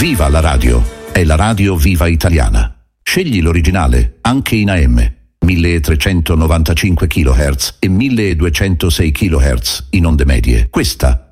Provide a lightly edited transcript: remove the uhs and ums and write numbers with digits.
Viva la radio! È la radio viva italiana. Scegli l'originale, anche in AM. 1395 kHz e 1206 kHz in onde medie. Questa